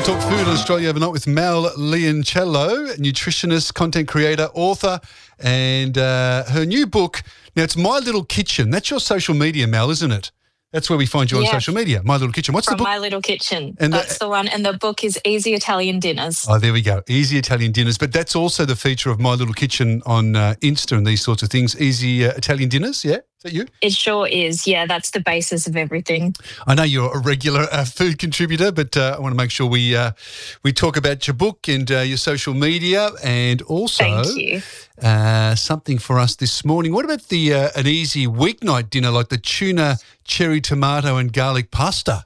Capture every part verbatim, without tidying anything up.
Talk Food on Australia Overnight with Mel Leoncello, nutritionist, content creator, author, and uh, her new book. Now, it's My Little Kitchen. That's your social media, Mel, isn't it? That's where we find you on Yeah. social media, My Little Kitchen. What's From the book? My Little Kitchen. And the- That's the, one. And the book is Easy Italian Dinners. Oh, there we go. Easy Italian Dinners. But that's also the feature of My Little Kitchen on uh, Insta and these sorts of things. Easy uh, Italian Dinners, yeah? Is that you? It sure is. Yeah, that's the basis of everything. I know you're a regular uh, food contributor, but uh, I want to make sure we uh, we talk about your book and uh, your social media, and also Thank you. Uh, something for us this morning. What about the uh, an easy weeknight dinner like the tuna, cherry tomato and garlic pasta?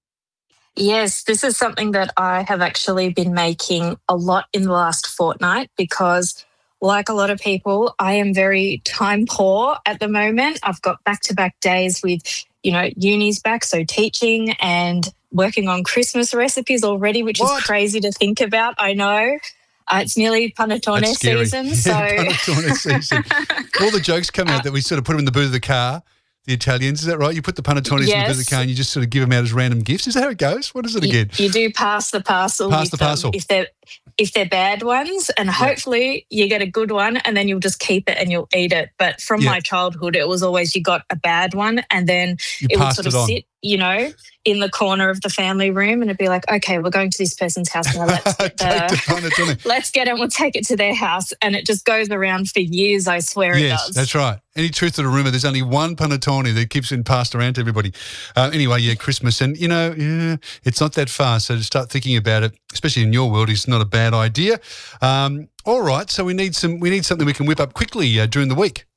Yes, this is something that I have actually been making a lot in the last fortnight because, like a lot of people, I am very time poor at the moment. I've got back-to-back days with, you know, uni's back, so teaching and working on Christmas recipes already, which What? is crazy to think about. I know. Uh, it's nearly panettone That's scary. season, Yeah, so panettone season. All the jokes come out that we sort of put them in the boot of the car. The Italians, is that right? You put the panettones in the boot of the Yes. car and you just sort of give them out as random gifts. Is that how it goes? What is it you, again? you do pass the parcel. Pass with the them parcel. if they're if they're bad ones, and hopefully you get a good one, and then you'll just keep it and you'll eat it. But from Yeah. my childhood, it was always you got a bad one, and then You it would passed sort it of on. sit, you know, in the corner of the family room, and it'd be like, okay, we're going to this person's house now. Let's get Take the the, panettone. let's get it. We'll take it to their house, and it just goes around for years. I swear it Yes, does. that's right. Any truth to the rumour, there's only one panettone that keeps being passed around to everybody. Uh, anyway, yeah, Christmas. And, you know, yeah, it's not that far. So to start thinking about it, especially in your world, is not a bad idea. Um, all right, so we need some. We need something we can whip up quickly uh, during the week.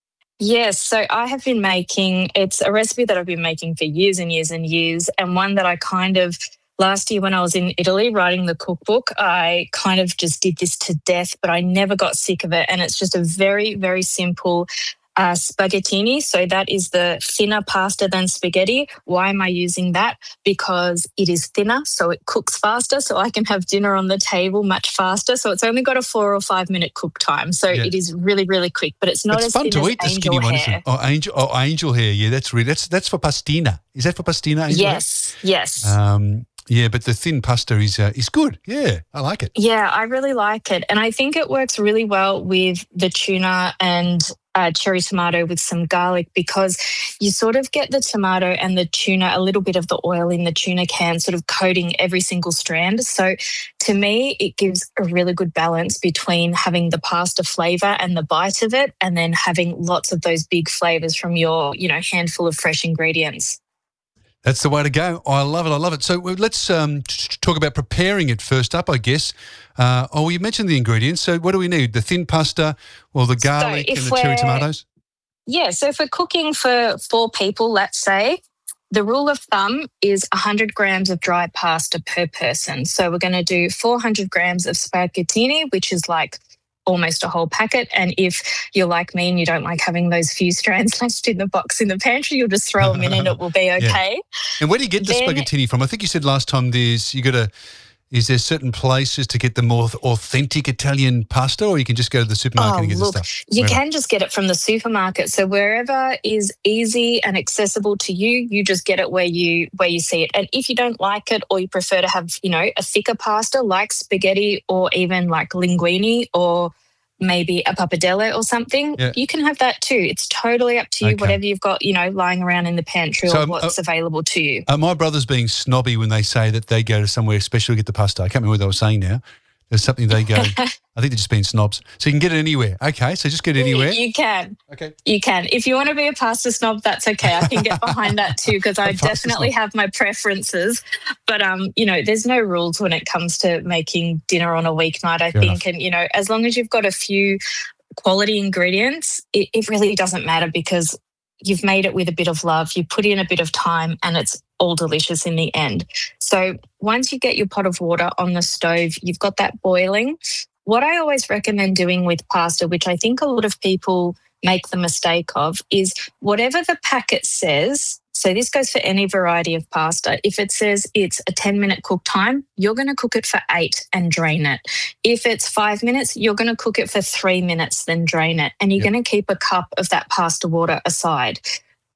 Yes, so I have been making, it's a recipe that I've been making for years and years and years, and one that I kind of, last year when I was in Italy writing the cookbook, I kind of just did this to death, but I never got sick of it. And it's just a very, very simple uh, spaghettini. So that is the thinner pasta than spaghetti. Why am I using that? Because it is thinner, so it cooks faster, so I can have dinner on the table much faster. So it's only got a four or five minute cook time. So Yeah. it is really, really quick, but it's not It's as fun thin to as eat the angel skinny one, isn't hair. it? Oh, angel, oh, angel hair. Yeah, that's really that's that's for pastina. Is that for pastina? Angel hair? Yes, yes. Um, yeah, but the thin pasta is uh, is good. Yeah, I like it. Yeah, I really like it. And I think it works really well with the tuna and uh, cherry tomato with some garlic, because you sort of get the tomato and the tuna, a little bit of the oil in the tuna can sort of coating every single strand. So to me, it gives a really good balance between having the pasta flavour and the bite of it, and then having lots of those big flavours from your, you know, handful of fresh ingredients. That's the way to go. I love it. I love it. So uh, let's um, t- t- talk about preparing it first up, I guess. Uh, oh, you mentioned the ingredients. So what do we need? The thin pasta or the garlic if and the cherry we're- tomatoes? Yeah, so if we're cooking for four people, let's say, the rule of thumb is one hundred grams of dry pasta per person. So we're going to do four hundred grams of spaghettini, which is like almost a whole packet. And if you're like me and you don't like having those few strands left in the box in the pantry, you'll just throw them in and it will be okay. And where do you get the Then- spaghettini from? I think you said last time there's you got to. Is there certain places to get the more authentic Italian pasta, or you can just go to the supermarket Oh, and get look, the stuff? you Wherever. can just get it from the supermarket. So wherever is easy and accessible to you, you just get it where you where you see it. And if you don't like it, or you prefer to have, you know, a thicker pasta like spaghetti, or even like linguine, or maybe a pappardelle or something, Yeah. you can have that too. It's totally up to you, Okay. whatever you've got, you know, lying around in the pantry, So, or um, what's available to you. Uh, my brother's being snobby when they say that they go to somewhere special to get the pasta. I can't remember what they were saying now. There's something they go, I think they're just being snobs. So you can get it anywhere. Okay, so just get it anywhere. You can. Okay. You can. If you want to be a pasta snob, that's okay. I can get behind that too, because I A pasta definitely snob. have my preferences. But, um, you know, there's no rules when it comes to making dinner on a weeknight, I Fair think. And, you know, as long as you've got a few quality ingredients, it, it really doesn't matter, because you've made it with a bit of love, you put in a bit of time, and it's all delicious in the end. So once you get your pot of water on the stove, you've got that boiling. What I always recommend doing with pasta, which I think a lot of people make the mistake of, is whatever the packet says. So this goes for any variety of pasta. If it says it's a ten minute cook time, you're going to cook it for eight and drain it. If it's five minutes, you're going to cook it for three minutes, then drain it. And you're Yep. going to keep a cup of that pasta water aside.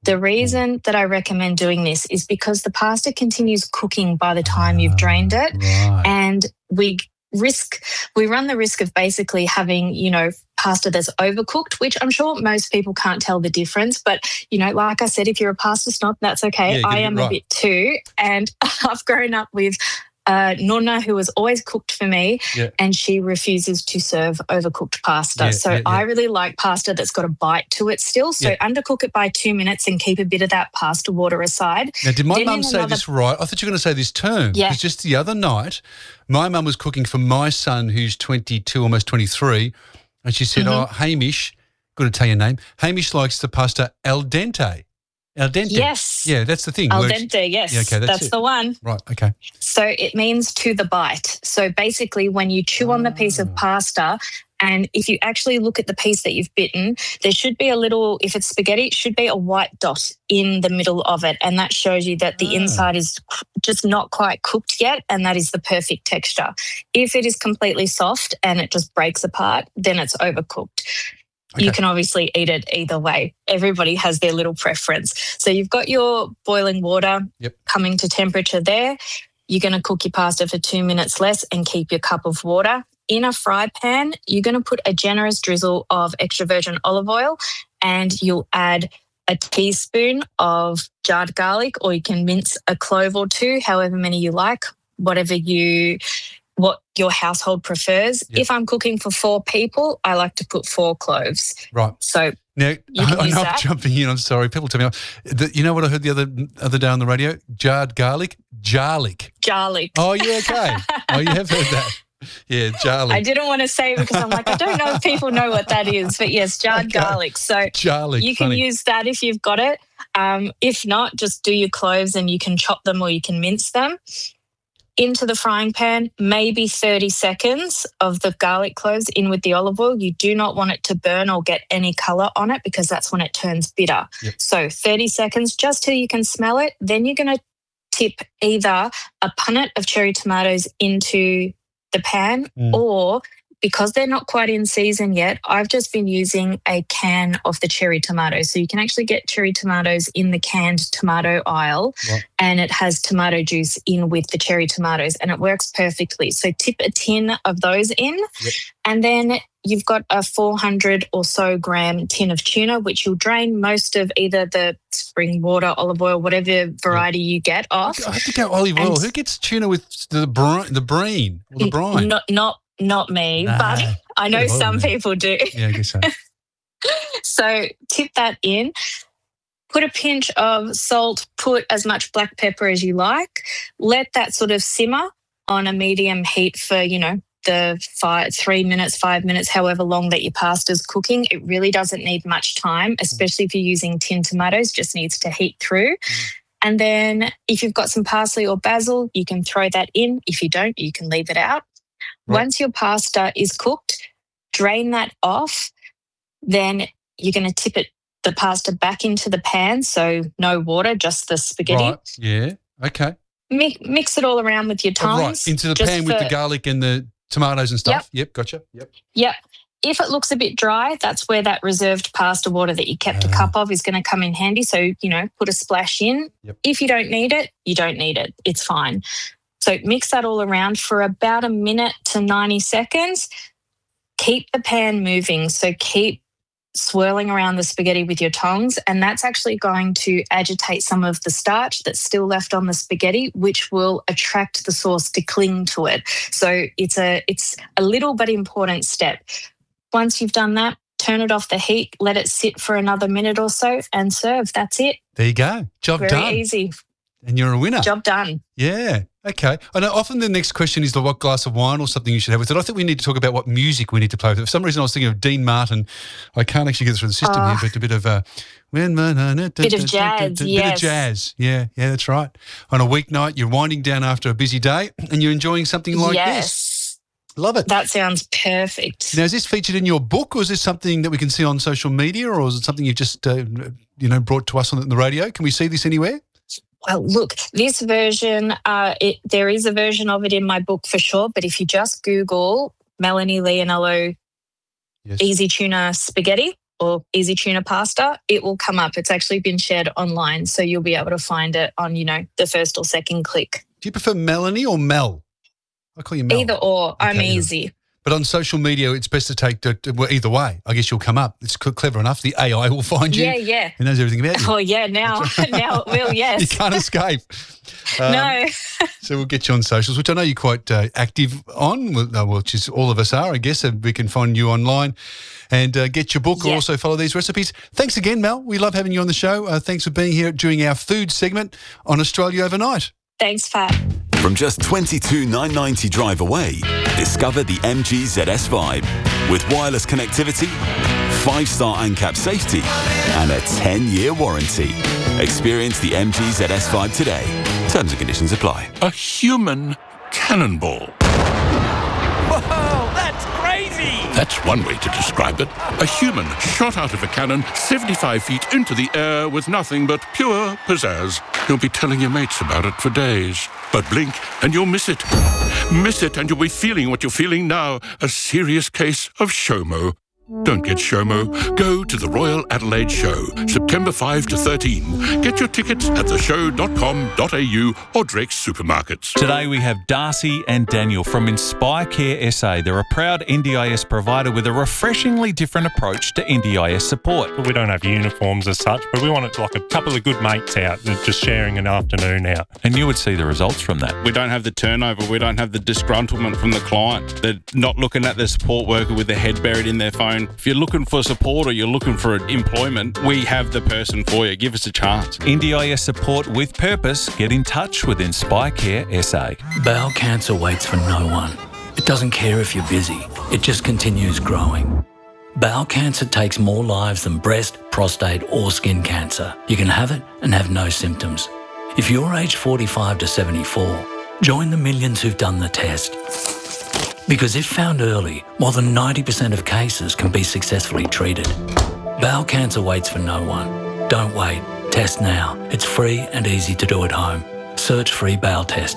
The reason that I recommend doing this is because the pasta continues cooking by the time you've drained it. Right. And we risk, we run the risk of basically having, you know, pasta that's overcooked, which I'm sure most people can't tell the difference. But, you know, like I said, if you're a pasta snob, that's okay. Yeah, I get it am right. a bit too. And I've grown up with uh, Nonna, who has always cooked for me, Yeah. and she refuses to serve overcooked pasta. Yeah, so yeah, yeah. I really like pasta that's got a bite to it still. So Yeah. undercook it by two minutes and keep a bit of that pasta water aside. Now, did my Then mum in say another- this right? I thought you were going to say this term. Yeah. Because just the other night, my mum was cooking for my son who's twenty-two, almost twenty-three, and she said, Mhm. oh, Hamish, got to tell your name, Hamish likes the pasta al dente. Al dente. Yes. Yeah, that's the thing. Al Works- dente, yes. Yeah, okay, that's that's it. the one. Right, okay. So it means to the bite. So basically, when you chew on the piece of Ah. pasta, and if you actually look at the piece that you've bitten, there should be a little, if it's spaghetti, it should be a white dot in the middle of it. And that shows you that the Ah. inside is just not quite cooked yet. And that is the perfect texture. If it is completely soft and it just breaks apart, then it's overcooked. You Okay. can obviously eat it either way. Everybody has their little preference. So you've got your boiling water Yep. coming to temperature there. You're going to cook your pasta for two minutes less and keep your cup of water. In a fry pan, you're going to put a generous drizzle of extra virgin olive oil, and you'll add a teaspoon of jarred garlic, or you can mince a clove or two, however many you like, whatever you what your household prefers. Yep. If I'm cooking for four people, I like to put four cloves. Right. So Now, You can I use know I'm that. jumping in. I'm sorry. People tell me, the, you know what I heard the other other day on the radio? Jarred garlic? Jarlic. garlic. Oh, yeah, okay. Oh, you have heard that. Yeah, jarlic. I didn't want to say it because I'm like, I don't know if people know what that is, but yes, jarred Okay. garlic. So Jarlic. you can funny. use that if you've got it. Um, if not, just do your cloves and you can chop them or you can mince them. Into the frying pan, maybe thirty seconds of the garlic cloves in with the olive oil. You do not want it to burn or get any colour on it because that's when it turns bitter. Yep. So thirty seconds just till you can smell it. Then you're going to tip either a punnet of cherry tomatoes into the pan Mm. or, because they're not quite in season yet, I've just been using a can of the cherry tomatoes. So you can actually get cherry tomatoes in the canned tomato aisle, Right. and it has tomato juice in with the cherry tomatoes, and it works perfectly. So tip a tin of those in, Yep. and then you've got a four hundred or so gram tin of tuna, which you'll drain most of either the spring water, olive oil, whatever variety you get off. I have to go olive oil. And- Who gets tuna with the brine, the brine or the brine? Not, not, not me, Nah, but I know bit of oil some there. people do. Yeah, I guess so. So tip that in, put a pinch of salt, put as much black pepper as you like, let that sort of simmer on a medium heat for, you know, the five, three minutes, five minutes, however long that your pasta's cooking. It really doesn't need much time, especially if you're using tin tomatoes, just needs to heat through. Mm. And then if you've got some parsley or basil, you can throw that in. If you don't, you can leave it out. Right. Once your pasta is cooked, drain that off. Then you're going to tip it, the pasta back into the pan. So no water, just the spaghetti. Right. Yeah. Okay. Mi- mix it all around with your Oh, right. tongs. Into the just pan with the for- garlic and the tomatoes and stuff. Yep. Gotcha. Yep. Yep. If it looks a bit dry, that's where that reserved pasta water that you kept a Ah. cup of is going to come in handy. So, you know, put a splash in. Yep. If you don't need it, you don't need it. It's fine. So mix that all around for about a minute to ninety seconds. Keep the pan moving. So keep swirling around the spaghetti with your tongs, and that's actually going to agitate some of the starch that's still left on the spaghetti, which will attract the sauce to cling to it. So it's a it's a little but important step. Once you've done that, turn it off the heat, let it sit for another minute or so, and serve. That's it. There you go. Job Very done. easy. And you're a winner. Job done. Yeah. Okay. I know often the next question is the what glass of wine or something you should have with it. I think we need to talk about what music we need to play with it. For some reason I was thinking of Dean Martin. I can't actually get it through the system Ah. here, but a bit of uh, when Bit of jazz, Bit of yes. jazz. Yeah, yeah, that's right. On a weeknight, you're winding down after a busy day and you're enjoying something like yes. this. Love it. That sounds perfect. Now, is this featured in your book or is this something that we can see on social media or is it something you've just, uh, you know, brought to us on the radio? Can we see this anywhere? Well, look, this version, uh, it, there is a version of it in my book for sure, but if you just Google Melanie Leonello Yes. Easy Tuna Spaghetti, or easy tuna pasta, it will come up. It's actually been shared online, so you'll be able to find it on, you know, the first or second click. Do you prefer Melanie or Mel? I call you Mel. Either or. I'm Okay, either. easy. But on social media, it's best to take the, well, either way. I guess you'll come up. It's cl- clever enough. The A I will find you. Yeah, yeah. It knows everything about you. Oh, yeah, now, now it will, yes. You can't escape. Um, No. So we'll get you on socials, which I know you're quite uh, active on, well, uh, which is all of us are, I guess. So we can find you online and uh, get your book or Yeah. also follow these recipes. Thanks again, Mel. We love having you on the show. Uh, thanks for being here during our food segment on Australia Overnight. Thanks, Pat. From just twenty-two thousand nine hundred ninety drive away, discover the M G Z S Vibe. With wireless connectivity, five-star ANCAP safety, and a ten-year warranty. Experience the M G Z S Vibe today. Terms and conditions apply. A human cannonball. Whoa, that's crazy! That's one way to describe it. A human shot out of a cannon seventy-five feet into the air with nothing but pure pizzazz. You'll be telling your mates about it for days. But blink and you'll miss it. Miss it and you'll be feeling what you're feeling now. A serious case of SHOMO. Don't get SHOMO. Go to the Royal Adelaide Show, September fifth to thirteenth. Get your tickets at the show dot com dot a u or Drake's supermarkets. Today we have Darcy and Daniel from Inspire Care S A. They're a proud N D I S provider with a refreshingly different approach to N D I S support. We don't have uniforms as such, but we want it like a couple of good mates out and just sharing an afternoon out. And you would see the results from that. We don't have the turnover. We don't have the disgruntlement from the client. They're not looking at their support worker with their head buried in their phone. If you're looking for support or you're looking for employment, we have the person for you. Give us a chance. N D I S support with purpose. Get in touch with Inspire Care S A. Bowel cancer waits for no one. It doesn't care if you're busy. It just continues growing. Bowel cancer takes more lives than breast, prostate or skin cancer. You can have it and have no symptoms. If you're aged forty-five to seventy-four, join the millions who've done the test. Because if found early, more than ninety percent of cases can be successfully treated. Bowel cancer waits for no one. Don't wait. Test now. It's free and easy to do at home. Search free bowel test.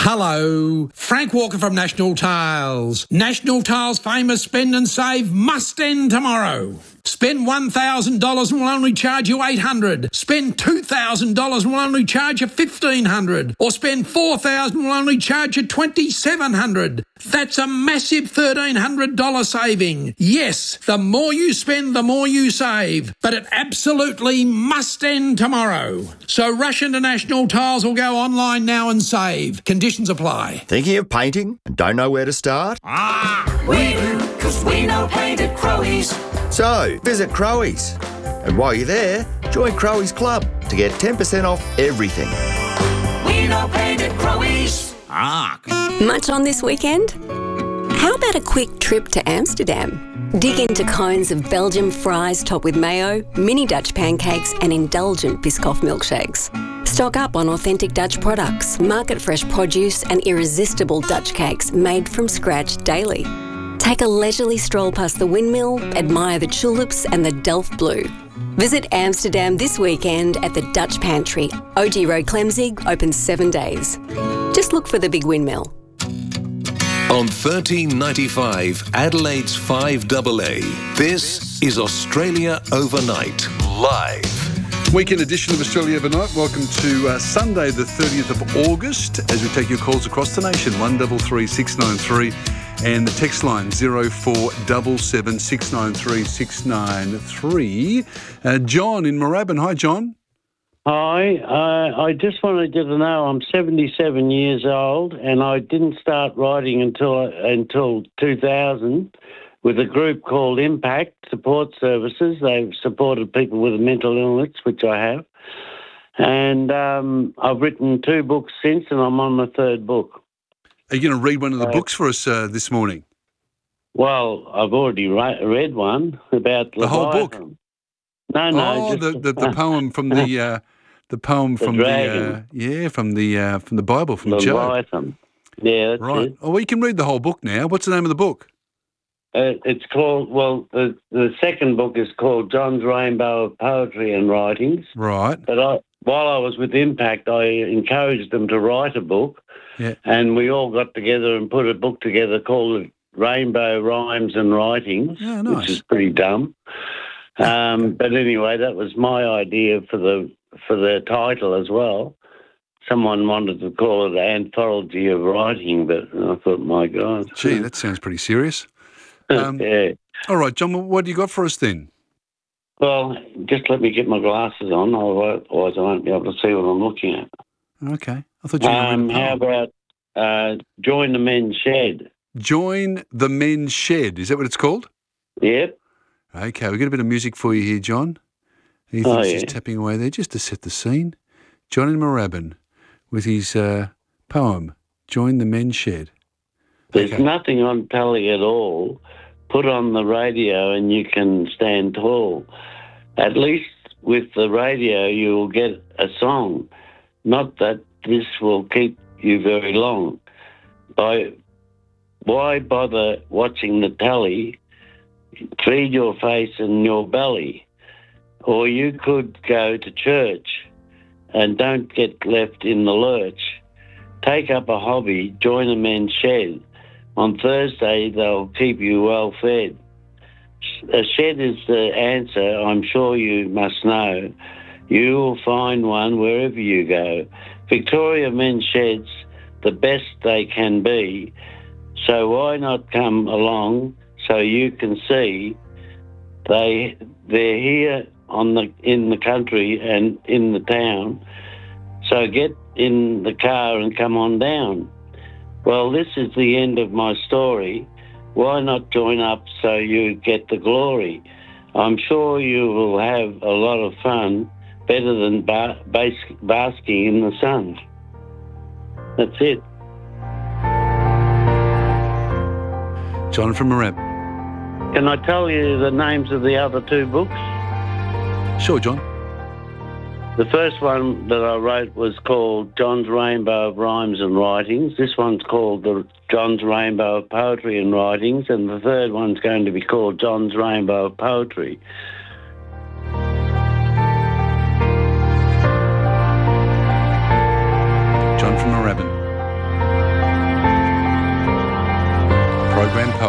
Hello, Frank Walker from National Tiles. National Tiles' famous spend and save must end tomorrow. Spend one thousand dollars and we'll only charge you eight hundred dollars. Spend two thousand dollars and we'll only charge you fifteen hundred dollars. Or spend four thousand dollars and we'll only charge you twenty-seven hundred dollars. That's a massive thirteen hundred dollars saving. Yes, the more you spend, the more you save. But it absolutely must end tomorrow. So rush into National Tiles or go online now and save. Conditions apply. Thinking of painting and don't know where to start? Ah! We do, because we know paint at Crowies. So, visit Crowies. And while you're there, join Crowies Club to get ten percent off everything. We know paint at Crowies. Ah! Much on this weekend? How about a quick trip to Amsterdam? Dig into cones of Belgian fries topped with mayo, mini Dutch pancakes and indulgent Biscoff milkshakes. Stock up on authentic Dutch products, market-fresh produce and irresistible Dutch cakes made from scratch daily. Take a leisurely stroll past the windmill, admire the tulips and the Delft Blue. Visit Amsterdam this weekend at the Dutch Pantry, O G Road Clemzig, open seven days. Just look for the big windmill. On thirteen ninety-five, Adelaide's five A A, this is Australia Overnight, live. Weekend edition of Australia Overnight. Welcome to uh, Sunday, the thirtieth of August, as we take your calls across the nation, one three three, six nine three, and the text line zero four seven seven, six nine three, six nine three. Uh, John in Moorabbin. Hi, John. Hi, uh, I just wanted you to know I'm seventy-seven years old and I didn't start writing until until two thousand with a group called Impact Support Services. They've supported people with mental illness, which I have. And um, I've written two books since and I'm on my third book. Are you going to read one of the uh, books for us uh, this morning? Well, I've already ra- read one about the whole book. No, no. Oh, just, the, the, the poem from the uh, the poem the from dragon. the uh, yeah from the uh, from the Bible from Job. Leviathan. Yeah, that's right. it. Oh, well, you can read the whole book now. What's the name of the book? Uh, it's called, well, the, the second book is called John's Rainbow of Poetry and Writings. Right. But I, while I was with Impact, I encouraged them to write a book. Yeah. And we all got together and put a book together called Rainbow Rhymes and Writings, oh, nice. which is pretty dumb. Um, but anyway, that was my idea for the for the title as well. Someone wanted to call it an anthology of writing, but I thought, my God. Gee, that sounds pretty serious. Um, yeah. All right, John, well, what do you got for us then? Well, just let me get my glasses on, otherwise I won't be able to see what I'm looking at. Okay. I thought you were Um, reading a how poem. about uh, Join the Men's Shed? Join the Men's Shed. Is that what it's called? Yep. Okay, we've got a bit of music for you here, John. Ethan's Oh, just yeah. tapping away there just to set the scene. John in Moorabbin with his uh, poem, Join the Men's Shed. There's Okay. nothing on telly at all. Put on the radio and you can stand tall. At least with the radio you will get a song. Not that this will keep you very long. By why bother watching the telly? Feed your face and your belly. Or you could go to church and don't get left in the lurch. Take up a hobby, join a men's shed. On Thursday, they'll keep you well fed. A shed is the answer, I'm sure you must know. You will find one wherever you go. Victoria Men's Sheds, the best they can be. So why not come along so you can see they they're here on the in the country and in the town. So get in the car and come on down. Well, this is the end of my story. Why not join up so you get the glory? I'm sure you will have a lot of fun, better than ba- bas- basking in the sun. That's it. John from Moorabbin. Can I tell you the names of the other two books? Sure, John. The first one that I wrote was called John's Rainbow of Rhymes and Writings. This one's called the John's Rainbow of Poetry and Writings, and the third one's going to be called John's Rainbow of Poetry. John from Moorabbin.